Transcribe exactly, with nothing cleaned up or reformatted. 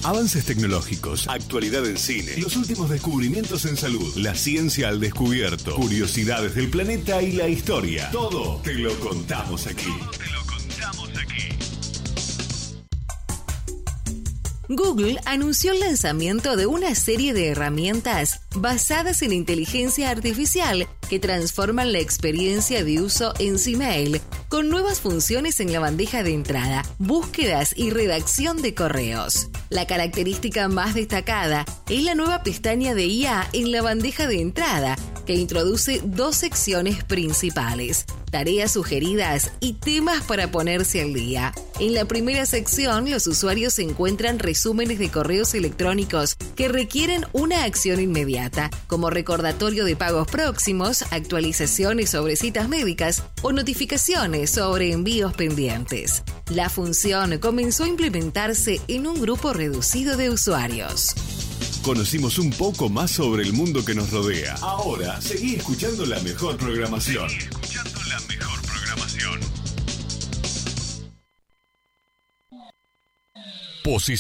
Avances tecnológicos, actualidad en cine, los últimos descubrimientos en salud, la ciencia al descubierto, curiosidades del planeta y la historia. Todo te lo contamos aquí. Todo te lo contamos aquí. Google anunció el lanzamiento de una serie de herramientas basadas en inteligencia artificial que transforman la experiencia de uso en Gmail, con nuevas funciones en la bandeja de entrada, búsquedas y redacción de correos. La característica más destacada es la nueva pestaña de I A en la bandeja de entrada, que introduce dos secciones principales: tareas sugeridas y temas para ponerse al día. En la primera sección, los usuarios encuentran resúmenes de correos electrónicos que requieren una acción inmediata, como recordatorio de pagos próximos, actualizaciones sobre citas médicas o notificaciones sobre envíos pendientes. La función comenzó a implementarse en un grupo reducido de usuarios. Conocimos un poco más sobre el mundo que nos rodea. Ahora, seguí escuchando la mejor programación. Seguí escuchando la mejor programación. Posición.